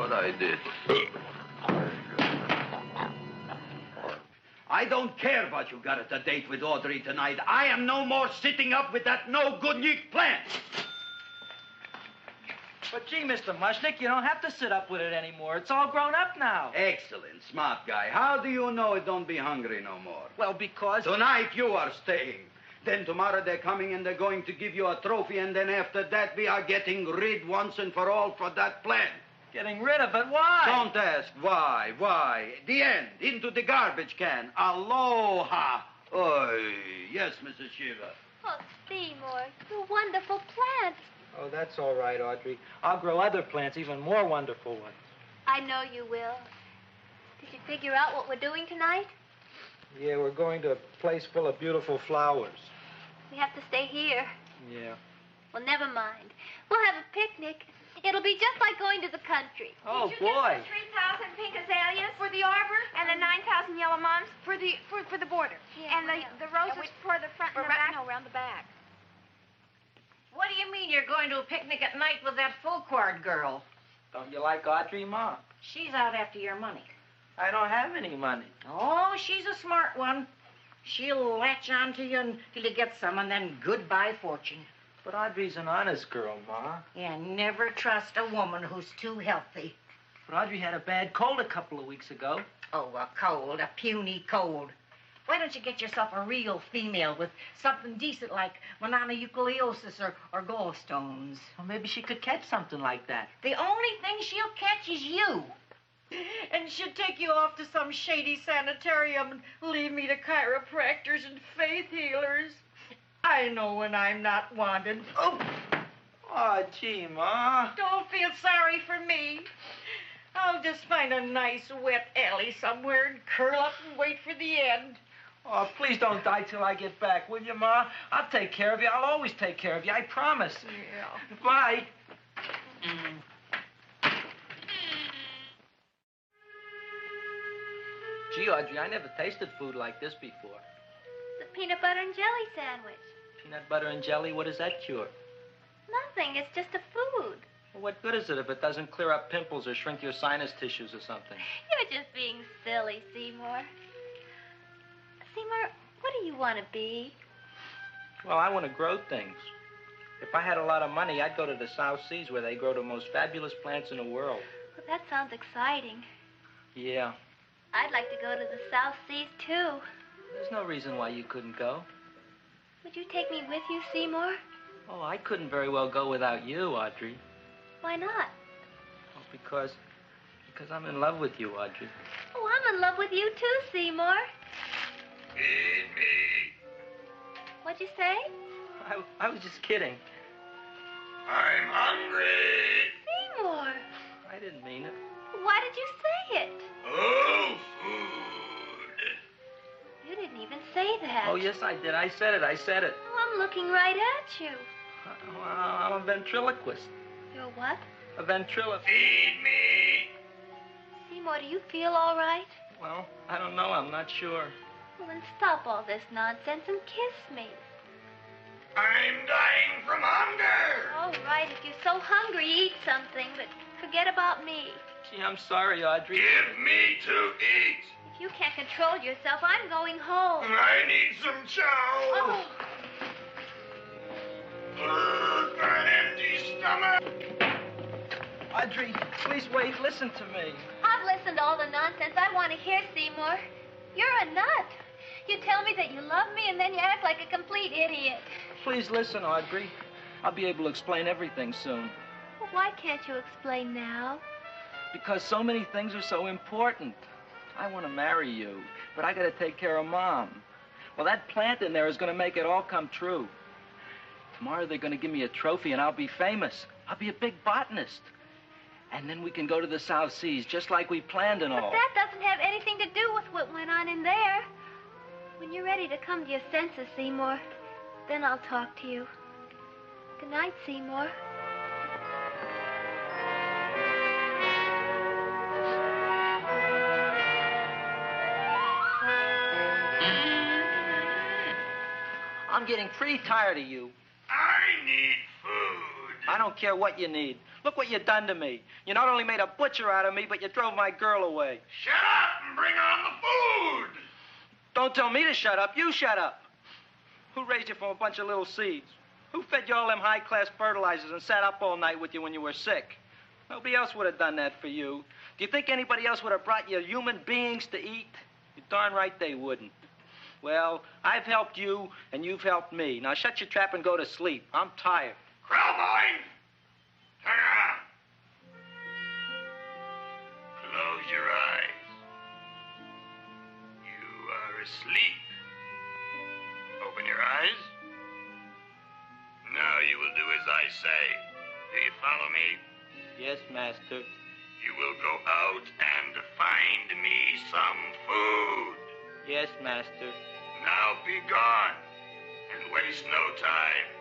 what I did. I don't care what you got at the date with Audrey tonight. I am no more sitting up with that no-good plant. But gee, Mr. Mushnick, you don't have to sit up with it anymore. It's all grown up now. Excellent, smart guy. How do you know it don't be hungry no more? Well, because... Tonight you are staying. Then tomorrow they're coming and they're going to give you a trophy, and then after that we are getting rid once and for all for that plant. Getting rid of it? Why? Don't ask why. The end. Into the garbage can. Aloha. Oy. Yes, Mrs. Shiva. Oh, Seymour, you wonderful plants. Oh, that's all right, Audrey. I'll grow other plants, even more wonderful ones. I know you will. Did you figure out what we're doing tonight? Yeah, we're going to a place full of beautiful flowers. We have to stay here. Yeah. Well, never mind. We'll have a picnic. It'll be just like going to the country. Oh, Did you boy. get the 3,000 pink azaleas for the arbor and the 9,000 yellow mums for the border? Yeah, and the roses for the front and the back? No, around the back. What do you mean you're going to a picnic at night with that full-quart girl? Don't you like Audrey, Ma? She's out after your money. I don't have any money. Oh, she's a smart one. She'll latch on to you until you get some, and then goodbye fortune. But Audrey's an honest girl, Ma. Yeah, never trust a woman who's too healthy. But Audrey had a bad cold a couple of weeks ago. Oh, a cold, a puny cold. Why don't you get yourself a real female with something decent like mononucleosis or gallstones? Well, maybe she could catch something like that. The only thing she'll catch is you. And she'll take you off to some shady sanitarium and leave me to chiropractors and faith healers. I know when I'm not wanted. Oh, gee, Ma. Don't feel sorry for me. I'll just find a nice wet alley somewhere and curl up and wait for the end. Oh, please don't die till I get back, will you, Ma? I'll take care of you. I'll always take care of you. I promise. Yeah. Bye. Gee, Audrey, I never tasted food like this before. The peanut butter and jelly sandwich. Peanut butter and jelly, what does that cure? Nothing. It's just a food. Well, what good is it if it doesn't clear up pimples or shrink your sinus tissues or something? You're just being silly, Seymour. Seymour, what do you want to be? Well, I want to grow things. If I had a lot of money, I'd go to the South Seas where they grow the most fabulous plants in the world. Well, that sounds exciting. Yeah. I'd like to go to the South Seas, too. There's no reason why you couldn't go. Would you take me with you, Seymour? Oh, I couldn't very well go without you, Audrey. Why not? Oh, because I'm in love with you, Audrey. Oh, I'm in love with you, too, Seymour. Feed me. What'd you say? I was just kidding. I'm hungry. Seymour, I didn't mean it. why did you say it? Oh, food. You didn't even say that. Oh, yes, I did. I said it. Oh, I'm looking right at you. Well, I'm a ventriloquist. You're what? A ventriloquist. Feed me. Seymour, do you feel all right? Well, I don't know. I'm not sure. Well, then stop all this nonsense and kiss me. I'm dying from hunger. All right, if you're so hungry, eat something, but forget about me. Gee, I'm sorry, Audrey. Give me to eat. If you can't control yourself, I'm going home. I need some chow. Oh, An empty stomach. Audrey, please wait. Listen to me. I've listened to all the nonsense I want to hear, Seymour. You're a nut. You tell me that you love me, and then you act like a complete idiot. Please listen, Audrey. I'll be able to explain everything soon. Well, why can't you explain now? Because so many things are so important. I want to marry you, but I got to take care of Mom. Well, that plant in there is going to make it all come true. Tomorrow they're going to give me a trophy, and I'll be famous. I'll be a big botanist. And then we can go to the South Seas, just like we planned and all. But that doesn't have anything to do with what went on in there. When you're ready to come to your senses, Seymour, then I'll talk to you. Good night, Seymour. I'm getting pretty tired of you. I need food. I don't care what you need. Look what you done to me. You not only made a butcher out of me, but you drove my girl away. Shut up and bring on the food. Don't tell me to shut up. You shut up. Who raised you from a bunch of little seeds? Who fed you all them high-class fertilizers and sat up all night with you when you were sick? Nobody else would have done that for you. Do you think anybody else would have brought you human beings to eat? You're darn right they wouldn't. Well, I've helped you, and you've helped me. Now shut your trap and go to sleep. I'm tired. Krellboy, turn around. Close your eyes. You are asleep. Open your eyes. Now you will do as I say. Do you follow me? Yes, master. You will go out and find me some food. Yes, master. Now be gone and waste no time.